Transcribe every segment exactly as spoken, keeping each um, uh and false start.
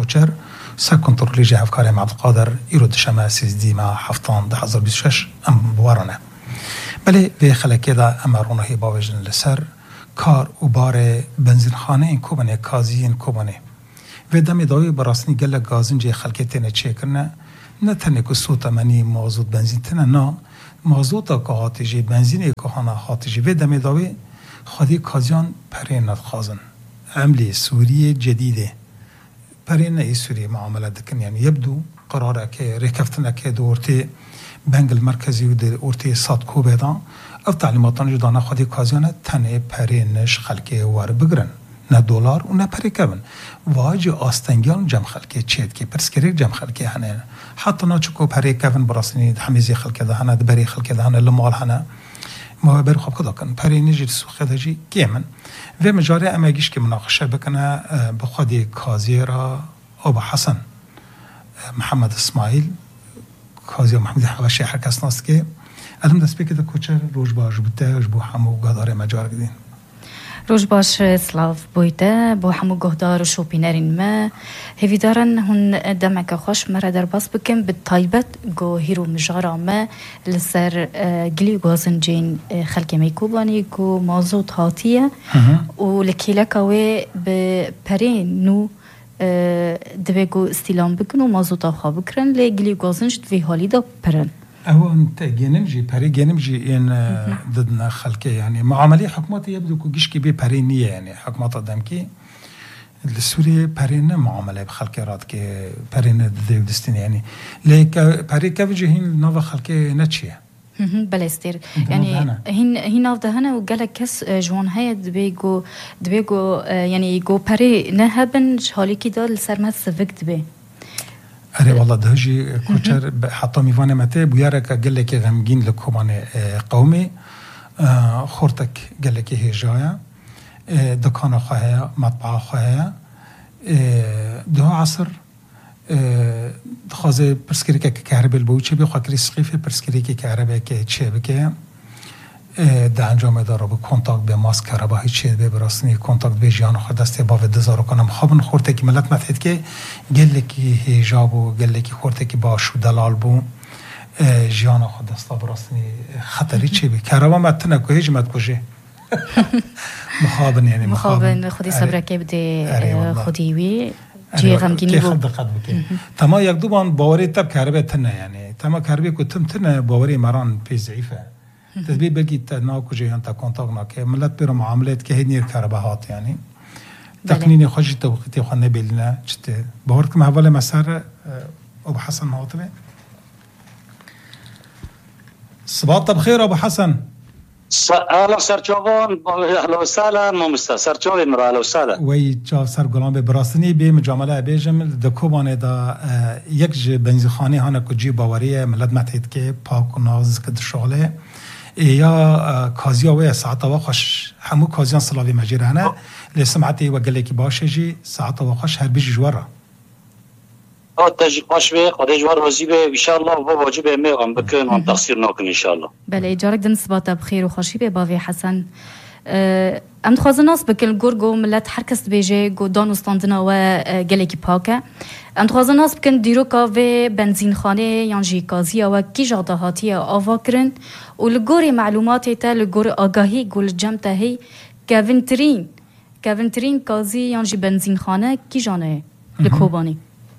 کوچر سه کنترلی جه افکار عبد القادر ایرو دشمه سیزدی ما هفتان ده هزار بیست و شش ام بوارنه بله به خلکه دا امرونه هی باوجن لسر کار و بار بنزین خانه این کوبنه کازی این کوبنه و دم داوی براسنی گل گازن جه خلکه تنه چه کرنه نه تنه که صوت منی موضوع بنزین تنه نه موضوع تا که هاتیجی بنزین که هانا هاتیجی و دم داوی خودی کازیان پرین ندخازن عملی سوریه جدیده پرین ای سوریه معامله دکن یعنی یبدو قراره که رکفتنه که دورتی بنگ المرکزی و دورتی صد کوبیدان او تعلیماتان جدانه خودی کازیانه تنه پرینش خلکه وار بگرن نه دلار و نه پری کبن واجه آستنگیان جمع خلکه چید که پرسکریک جمع خلکه هنه حتی ناچکو پری کبن براسنی همیزی خلکه ده هنه دبری خلکه ده هنه لمال هنه ما بر خوب کدا کن پری نجی سوخه دجی کیمن و مجاره امگیش که مناقشه بکنه بخودی کازی را ابو حسن محمد اسماعیل کازی محمد حواشی هر کس ناست که الان دست بکده کوچر روش باش بوده بو همو گادار مجار گدین روش باش سلاف بوده با همو گهدار و شوپینرین ما هیویدارن هن دمک خوش مرا در باس بکن به طایبت گو هیرو مجارا ما لسر گلی گوزن جین خلق میکوبانی گو موضوع هاتیه و لکیلکاوی به پرین نو دوی گو استیلام بکن و موضوع تا بکرن لگلی گوزنش دوی حالی دا پرن او انت جنمجي بري جنمجي ان ضدنا خلكي يعني معاملة حكومات يبدو كجيش بي بري نية يعني حكومات دمكي السورية بري نه معاملة بخلكي راد كي بري نه ضد دستين يعني ليك بري كوجهين نوع خلكي نتشيه بلاستير يعني هين هين نافدهنا وقال كس جوان هاي دبيجو دبيجو يعني جو بري نهبن حالي كده لسرمت سفك دبي اره والله دهجی کوچر حتی میوانه مته بیاره که گله که غمگین لکومان قومی خورتک گله که هجایه دکان خواهی مطبعه خواهی ده عصر خوازه پرسکری که کهربه البوی چه بی خواهی سقیفه پرسکری که کهربه که چه بکه ده انجام داره به کنتاکت به ماسک کهربایی چه به براسنی کنتاکت به جیان خود دسته با دزارو کنم خوابن خورده که ملت متحد که گله که هیجاب و گله که خورده که باش و دلال بو جیان خود دسته براسنی خطری چه بی کهربا متنه که هیچ مت کشه مخابن یعنی مخابن خودی صبره که بده خودی وی جی غمگینی بو تما یک دو بان باوری تب کهربا تنه یعنی تما کهربا که تم تنه باوری مران پی ضعیفه تدبیر بگی تا ناکوجه تا کنتاک ناکه ملت بر معاملات که هنیر کربهات یعنی تقنینی خوشی توقیتی خواه نبیلنه چطه باورد که محول مسار ابو حسن مواطبه صباح بخیر ابو حسن اهلا سرچاوان اهلا وسهلا ممستا سرچاوی مرا اهلا وسهلا وی جا سر گلان به براسنی به مجامله بیجم د کوبانه دا یک ج بنزینخانه هانه کو جی باوری ملت متحد که پاک و ناز که شغله یا کازیا و ساعت و خوش همو کازیان سلاوی مجیرانه لسمعتی و گله کی باشه جی ساعت و خوش هر بیج جوارا اه تجي باش به خدای جوار وزیبه ان شاء الله و واجب میگم بکن و تقصیر نکن ان شاء الله بله جارك دن صباح بخير وخوشي به باوی حسن ام تخوازن ناس بکل گورگو ملت هر کس بیجه گو دان استاندنا و گله کی پاکه ام تخوازن ناس بکن دیروکا و بنزین خانه یانجی کازیا و کی جاده هاتی آوا کرن و لگور معلومات تا لگور آگاهی گل جمته هی کونترین کونترین کازی یانجی بنزین خانه کی جانه لکوبانی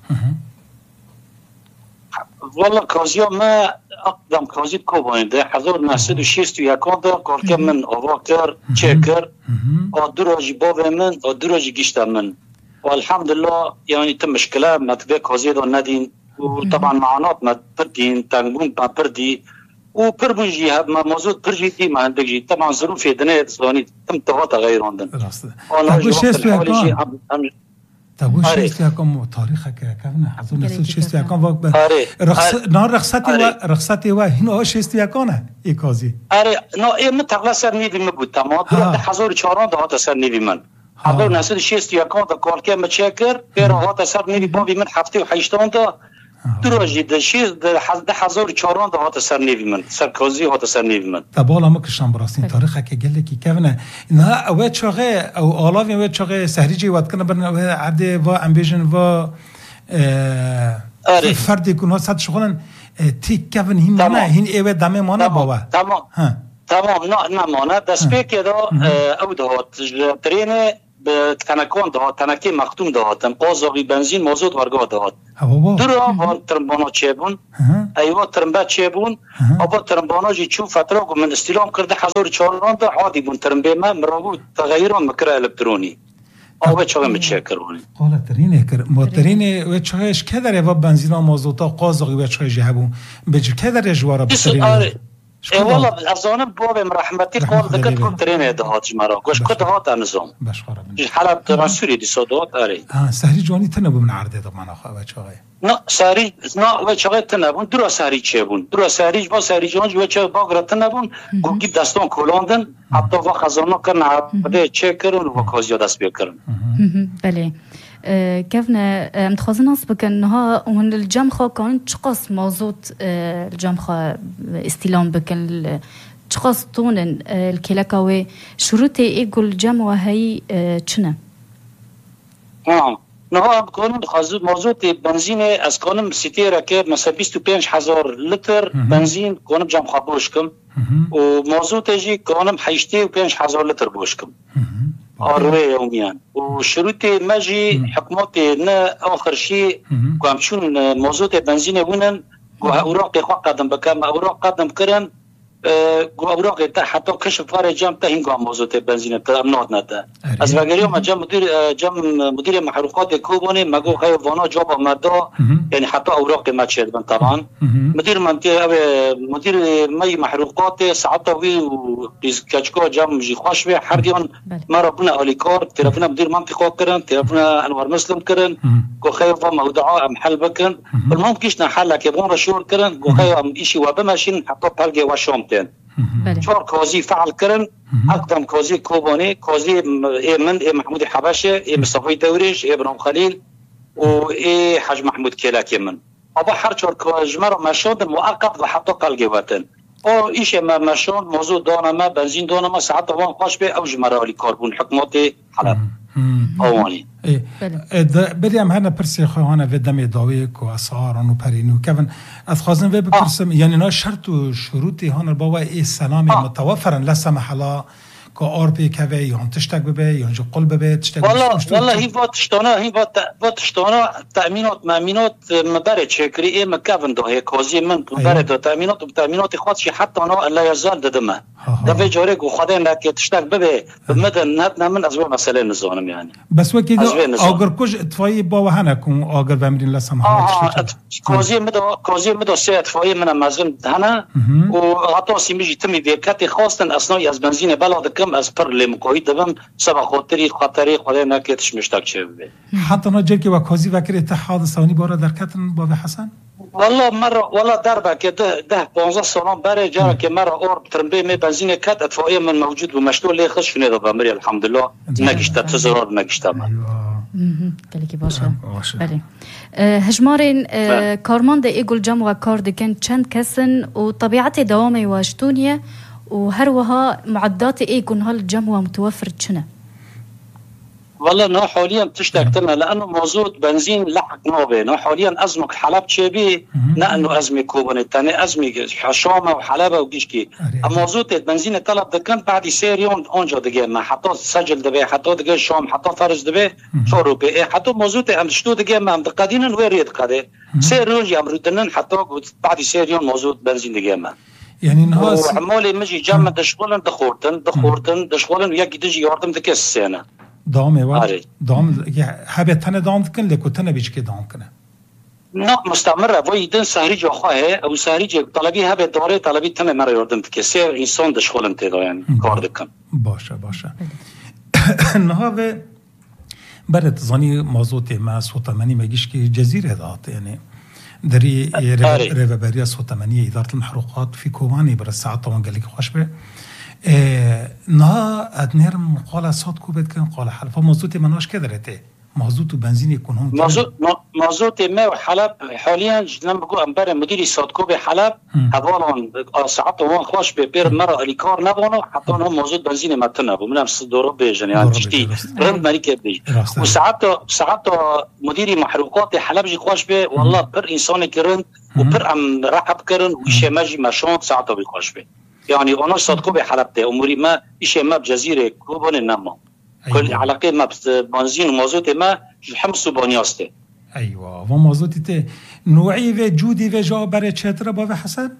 والله کازیا ما اقدم کازی کوبانی ده هزار و نهصد و شصت و یک ده کار که من آوا کر چکر آدراجی باب من آدراجی گشت من والحمدلله يعني تم مشكلة ما تبي كوزيد وندين وطبعا معانات ما بردين تنبون ما بردي وبربنجي هذا ما موجود برجي دي ما عندك جي طبعا ظروف الدنيا زواني تم تغطى غير عندنا تقول شيء استيقان تقول شيء استيقان تاريخك كفنا حضور نسل شيء استيقان وقت رخص نار رخصتي و رخصتي و هنا شيء استيقانه إيكازي أري نا إيه متقلا سر نيدي مبود تمام ده حضور چهاران ده هات سر نيدي من حضور نسل شيء استيقان ده کار که متشکر پر هات سر نيدي باوی من هفته و هشتان ده دراجی ده شیز ده هزار و چهاران ده هات سر نيدي من سر کازی هات سر نيدي من تبالا ما کشان براستین تاریخ که گله کی کفنه نه اوه چاقه او آلاوی اوه چاقه سهریجی وقت کنه برن اوه عبده و امبیژن و فرد يكون صد شغلن تيك كفن هين ما هين ايوه دمه ما نبوا تمام تمام نا نمانه دسپی که دا او دهات ترینه به تنکان دهات تنکی مختوم دهاتن قازاقی بنزین موزود ورگاه دهات درا وان ترمبانا چه بون ایوا ترمبه چه بون آبا ترمبانا جی چون فتره که من استیلام کرده هزار چهاران ده عادی بون ترمبه ما مرابو تغییران مکره الکترونی آبا چه متشه کرونی قال ترینه کر ما ترینه و چهش که داره و بنزین موزودا قازاقی و چه جهبون بجر که داره جوارا بترینه ای والله از آنم بابم رحمتی قول دکت کن ترینه دهات جمرا گوش کد دهات نظام بشخارم حلب ترانسفری دی صدات آره ها سهری جوانی تنبو من عرضه دو مناخه و چاقه نه سهری نه و چاقه تنبون درا سهری چه بون درا سهری با سهری جوانج و چه باگر تنبون گوگی دستان کلاندن حتی و خزانه کرن حتی چه کرن و کازیا دست بیکرن بله كيفنا متخازناس بكنها ومن الجمخة كان تشقص موزوت الجمخة استلام بكن تشقص طونن الكلاكاوي شروطي يقول جمع هي چنه اه نها كون خازوت موزوت بنزين از كونم سيتيرا که مثلا بیست و پنج هزار لتر بنزين كونم جمخة بوشكم و موزوت جي كونم هشت و پنج هزار لتر بوشكم آروه يوميا وشروط ماجي حكومتي نا آخر شيء قامشون موزوت بنزين ونن وأوراق خوا قدم بكام أوراق قدم كرن أوراق تا حتى كشف فارج جام تهين قام موزوت بنزين تأمنات نتا از وقتی ما جام مدير جام مدير محروقات كوبوني ما جو خير وانا جاب مادا يعني حتى أوراق ما تشد من طبعا مدير منطقة مدير مي محروقات ساعته وي وكاتشكو جام جي خوش به حرديان ما ربنا أوليكار تلفنا مدير منطقة كرن تلفنا أنوار مسلم كرن جو خير فما ودعاء محل بكن المهم كيشنا حلا كيبون رشور كرن جو خير إشي وبماشين حتى بلقي وشام چهار کازی فعال کردن اقدام کازی کوبانی کازی ای من ای محمود حبشه ای مصطفی دورش ای ابراهیم خلیل و ای حاج محمود کلاکی من ابا هر چهار کاجمه رو مشاد مؤقت و حتی قلقی وطن او ایش ما مشان موضوع دانه ما بنزین دانه ما ساعت وان خوش به او جمرالی کاربون حکومت حلب اوانی بریم هر پرسی خواهانه و دم داوی کو اسعارانو پرینو کفن از خواستن و بپرسم یعنی نا شرط و شروطی هان بابا ای سلام متوفرن لسمح الله که آر پی که یا تشتک ببه یا جو قل ببه تشتک والله والله هی وقت تشتانا هی وقت وقت تشتانا تأمینات مأمینات مبارد شکری ای مکافن ده هی کازی من مبارد تأمینات و تأمینات خاصش حتی آنها لا یزال ددمه دفعه جاره گو خدا نکه تشتک ببه بمدن نت نمن از اون مسئله نزانم یعنی بس وکی آگر کج اتفاقی با وحنا کن آگر بمرین لسم آه کازی مدا کازی مدا سه اتفاقی من مزن هنا و حتی سیمیجی تمی بیکتی خواستن اصنایی از بنزین بلاد کم از پر لمکوی دبم سبا خاطری خاطری خدا نکتش مشتاق چه ببه حتی نجار که وکازی وکر اتحاد سانی بارا در کتن بابا حسن والله مرة والله دربة كده ده بونزا سلام بري جارة كمرة أورب ترمبي مي بنزينة كات أطفائية من موجود ومشتول ليه خش في نيدا بامري الحمد لله نقشتا تزرار نقشتا ما كالكي باشا بلي هجمارين كارمان ده إيقول جمع كارد كان چند كسن وطبيعتي دوامي واشتونية وهروها معدات إيقون هالجمع متوفر چنه والله نو حاليا تشتكتنا لانه موجود بنزين لحق نوبه نو حاليا ازمك حلب تشبي لانه ازمه كوبن ثاني ازمه حشامه وحلبه وقشكي موجود بنزين طلب دكان بعد سيريون اونجا دغه ما حتى سجل دبي حتى دغه شام حتى فرز دبي شورو بي حتى موجود ام شتو دغه ما ام قدينا ويريد قاده سيريون يمرتنن حتى بعد سيريون موجود بنزين دغه ما يعني نهاس وعمولي مجي جامد دشغلن دخورتن دخورتن دشغلن يا دجي يردم دكس سنه دامه و دام هبه تنه دام کن لکو تنه بیچ که دام کنه نه مستمره و ایدن سهری جا خواه او سهری جا طلبی هبه داره طلبی تنه مرا یاردم که سه انسان دشغلن تیدا یعنی کار دکن باشه باشه نه و برد زانی موضوع ما سوتمنی مگیش که جزیره دات یعنی دری رهبری سوتمنی اداره المحروقات في كوباني بر الساعات طبعا قال لك خوش به نه ادنرم قال صاد کوبت کن قال حلفا موضوع مناش که درته موضوع تو بنزین يكون هم موضوع موضوع ما وحلب حاليا لما بقول امبارح مديري صادكو بحلب هذول ساعات وان خوش ببير مره اليكار نبونو حتى هم موضوع بنزين ما تنبو من نفس الدور بيجن يعني تشتي رند ماريكا بيج وساعات ساعات مديري محروقات حلب جي خوش به والله بر انسان كرن وبر ام رحب كرن وشي ماجي مشون ساعات بيخوش به يعني انا صادكو بحلب ته اموري ما شيء ما بجزيره كوبون النما كل علاقه ما بنزين وموضوع ما حمص وبنياسته ايوه وموضوعي ته نوعي و جودي و جا برای چتره با حسن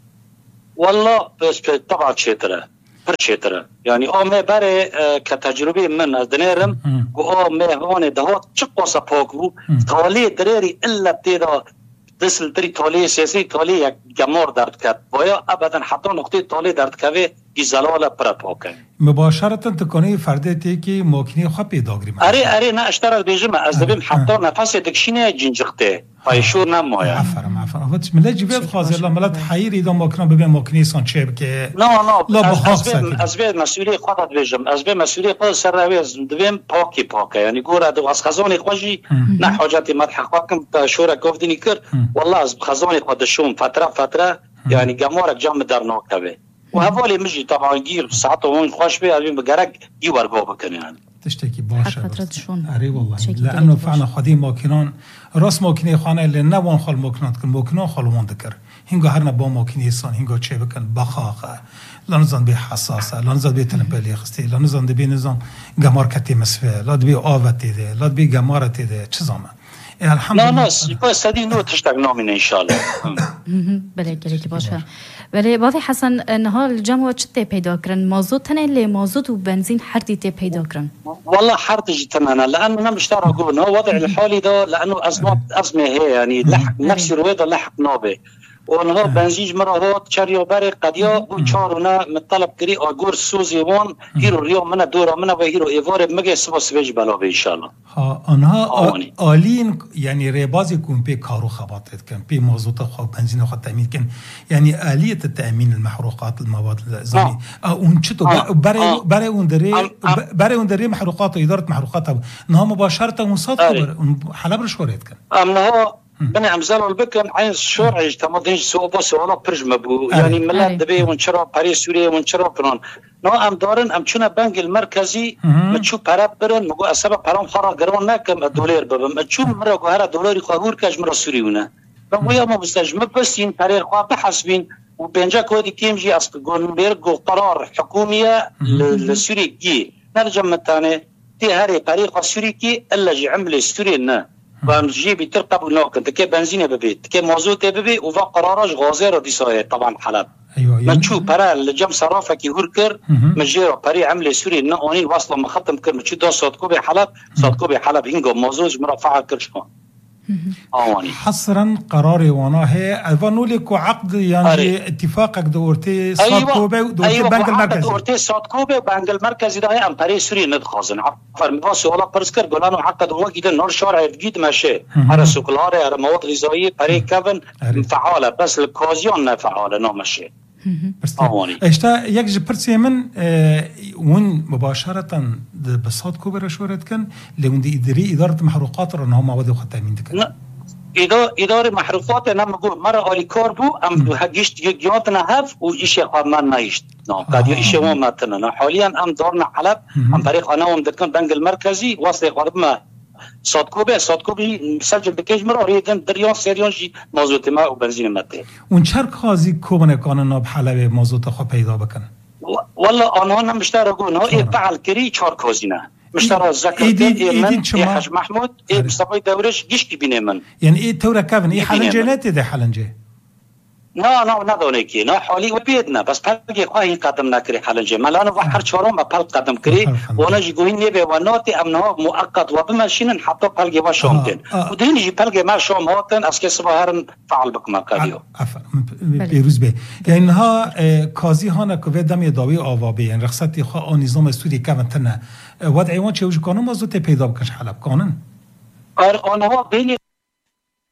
والله بس طبعا چتره پر چتره يعني او ما برای كتجربه من از دنيرم او ما هون ده چقوسا پاکو تالی دريري الا بتدا دسل تري تالی سياسي تالی جمهور درد کرد بایا ابدا حتی نقطه تالی درد کوه گیزلاله پر پاکه مباشرتا تکنه فردتی که ماکینه خواه پیدا گریم اره اره نه اشترال بیجم از دبیم حتی نفس دکشینه جنجخته پایشور نمایا عفرم عفرم وقت ملت جبید خوازه الله ملت حیری دا ماکینه ببین ماکینه سان چه بکه نه نه از از بید مسئولی خودت بیجم از بید مسئولی خود سر رویز دبیم پاکی پاکه یعنی گوره دو از خزان خوشی نه حاجتی مدح خواکم تا شورا گفتنی کرد والله از خزان خود شوم فتره فتره يعني جمهورك جام درنا كبه وهذول مجي طبعا جيل ساعته وين خوش بيه أبين بجرك يور جوه كان يعني تشتكي باشا أري والله لأنه فعلا خدي ماكينان راس ماكينة خانة اللي نوان خال ماكينات كل ماكينان خالوان ذكر هنگا هرنا با ماكينة إنسان هنگا چه بكن بخاخه لانزان بي حساسة لانزان بي تنبالي خستي لانزان دبي نزان جمار كتي مسفه لا دبي آوتي ده لا دبي جمارتي ده چه زمان الحمد لله لا لا بس هذه نو تشتاق نومين ان شاء الله بله گلی باشه ولی باقی حسن نهار الجمع چته پیدا کردن موضوع تنه لی موضوع و بنزین حرتی ته پیدا کردن والله حرت جتنا لانه انا مش ترى اقول هو وضع الحالي ده لانه ازمه ازمه هي يعني لحق نفس الرويضه لحق نوبه ونها بنزيج مرات شريو بري قديا وشارنا مطلب كري اغور سوزي وان هيرو ريو من دورا من وهيرو ايفار مگه سبا سويج بلا ان شاء الله ها انها آلين يعني ريبازي يكون بي كارو خبطت كان بي موضوع خو بنزين خو تامين كان يعني آلية التأمين المحروقات المواد الزمي ونشتو بري بري وندري بري وندري محروقات إدارة محروقات انها مباشرة وصاد خبر حلب رشوريت كان امنها بني عمزال البكن عين شورع تمدين سو بس ولا برج مبو يعني ملاد دبي ونشرب باريس سوريا ونشرب كرون نو ام دارن ام چونه بنك المركزي مچو پراب برن مگو اسباب پرام خرا گرون نکم دلار ببم مچو مرا گهره دلاری خور کج مرا سوريونه ويا ما مستجم بس ين تاريخ خاطئ حسبين وبنجا كودي كيمجي اصل جولنبرغ قرار حكوميه للسوري نرجع متانه تي هاري طريقه سوريكي الا جي عمل سورينا بامجي بترقب نوك انت كي بنزينه ببيت كي موضوع تبي وفا قرارج غازير دي صاير طبعا حلب ايوه ما تشوف برا الجم صرافه كي هركر مجيرو بري عمله سوري نوني واصله مختم كر مشي دو صوتكو بحلب صوتكو بحلب هنگو موضوع مرفع كرشون اواني حصرا قراري وانا هي الفانوليكو عقد يعني أري. اتفاقك دورتي صادكوبه أيوة. دورتي أيوة. بنك المركزي دورتي صادكوبه بنك المركزي ده ام بري سوري ندخازن عفر مباس ولا برسكر قالوا عقد هو كده نور شارع جديد ماشي على سوكلاري على مواد غذائيه بري كفن فعاله بس الكوزيون فعاله نو ماشي اواني اشتا یک جبرتي من اه ون مباشره بصادكوبه رشورت كان لوندي اداري اداره محروقات راه هم مواد خدامين دك إدارة محروقات أنا بقول مرة على كاربو أم هجيشت يجياتنا هف وإيش يقام نايشت نعم قد إيش هو ما تنا حاليا أم دارنا حلب أم طريق أنا ومدكن بنك المركزي واصل قرب ما صادكوبة صادكوبة مسجل بكيج مرة ريدن دريان سريان شيء موضوع ما وبنزين ماته ونشارك خازي كوبنا كاننا بحلب موضوع خو پیدا بکن والله أنا هم مشتري أقول هو إيه فعل كري شار كوزينه مشترى زكاة إيه من إيه حاج محمود إيه بصفي دورش جيش بيني من يعني إيه تورا كافن إيه حلنجة ناتي ده حلنجة نا نا نا دونيكي نا حالي وبيدنا بس بلقي قاهي قدم نكري حلنجة ملانو بحر شورم ببل قدم كري وانا جيقوهين نبي وناتي أمنها مؤقت وبماشين حتى بلقي ما شومتين ودين جي بلقي ما شوم هاتن أسكي صباهرن فعل بكما كاريو عفا بيروز بي يعني ها كازي هانا كوفي دمي داوي آوابي يعني رخصتي خواه نظام سوري كافن تنه وضعي وان چه وجه قانون موضوع ته پیدا بکنش حلب قانون آن هوا بینی